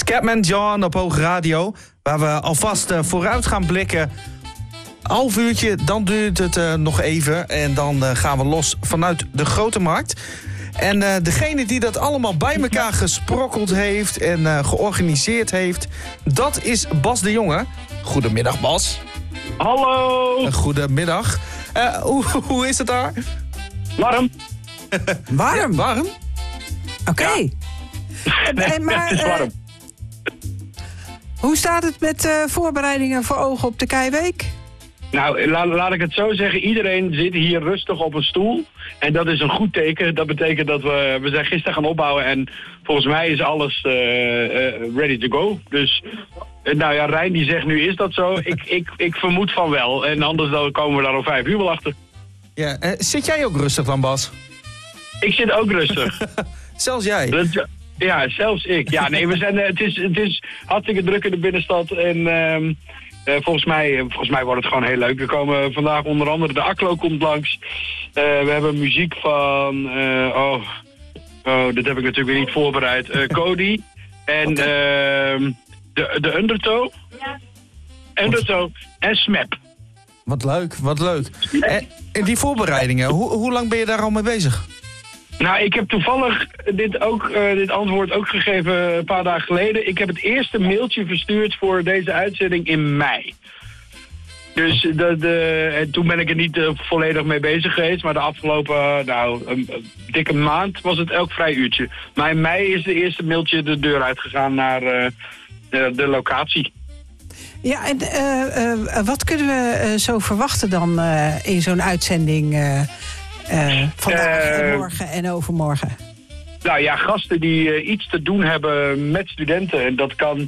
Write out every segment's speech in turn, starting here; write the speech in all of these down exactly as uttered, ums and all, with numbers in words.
Scatman John op Hoog Radio, waar we alvast uh, vooruit gaan blikken. Half uurtje, dan duurt het uh, nog even en dan uh, gaan we los vanuit de Grote Markt. En uh, degene die dat allemaal bij elkaar gesprokkeld heeft en uh, georganiseerd heeft, dat is Bas de Jonge. Goedemiddag, Bas. Hallo. Uh, goedemiddag. Uh, hoe, hoe is het daar? Warm. Warm? Ja, warm? Oké. Okay. Ja. Nee, uh, maar, het is warm. Uh, hoe staat het met uh, voorbereidingen voor ogen op de Keiweek? Nou, la, laat ik het zo zeggen. Iedereen zit hier rustig op een stoel. En dat is een goed teken. Dat betekent dat we... We zijn gisteren gaan opbouwen en volgens mij is alles uh, uh, ready to go. Dus, uh, nou ja, Rijn die zegt nu is dat zo. ik, ik, ik vermoed van wel. En anders dan komen we daar om vijf uur wel achter. Ja, uh, zit jij ook rustig dan, Bas? Ik zit ook rustig. Zelfs jij? Dat, ja, zelfs ik. Ja, nee, we zijn, uh, het, is, het is hartstikke druk in de binnenstad. En... Uh, Uh, volgens, mij, volgens mij wordt het gewoon heel leuk. We komen vandaag onder andere, de Aklo komt langs. Uh, we hebben muziek van, uh, oh, oh, dat heb ik natuurlijk weer niet voorbereid. Uh, Cody en okay. uh, de, de Undertow. Undertow en Smep. Wat leuk, wat leuk. En, en die voorbereidingen, hoe, hoe lang ben je daar al mee bezig? Nou, ik heb toevallig dit, ook, uh, dit antwoord ook gegeven een paar dagen geleden. Ik heb het eerste mailtje verstuurd voor deze uitzending in mei. Dus de, de, en toen ben ik er niet uh, volledig mee bezig geweest. Maar de afgelopen, uh, nou, een, een dikke maand was het elk vrij uurtje. Maar in mei is de eerste mailtje de deur uitgegaan naar uh, de, de locatie. Ja, en uh, uh, wat kunnen we uh, zo verwachten dan uh, in zo'n uitzending... Uh... Uh, vandaag uh, en morgen en overmorgen? Nou ja, gasten die uh, iets te doen hebben met studenten. En dat kan uh,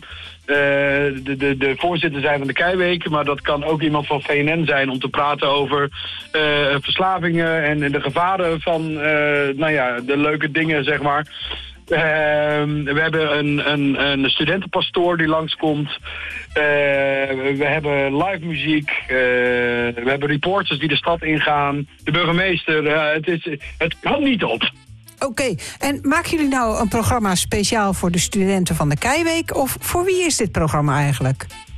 de, de, de voorzitter zijn van de Keiweek, maar dat kan ook iemand van V N N zijn om te praten over uh, verslavingen en, en de gevaren van uh, nou ja, de leuke dingen, zeg maar. Uh, we hebben een, een, een studentenpastoor die langskomt. Uh, we hebben live muziek. Uh, we hebben reporters die de stad ingaan. De burgemeester. Uh, het, is, het kan niet op. Oké, okay. En maken jullie nou een programma speciaal voor de studenten van de Keiweek? Of voor wie is dit programma eigenlijk?